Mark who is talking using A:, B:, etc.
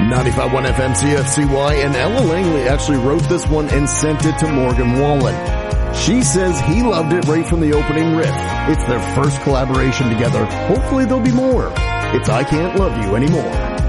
A: 95.1 FM CFCY, and Ella Langley actually wrote this one and sent it to Morgan Wallen. She says he loved it right from the opening riff. It's their first collaboration together. Hopefully there'll be more. It's I Can't Love You Anymore.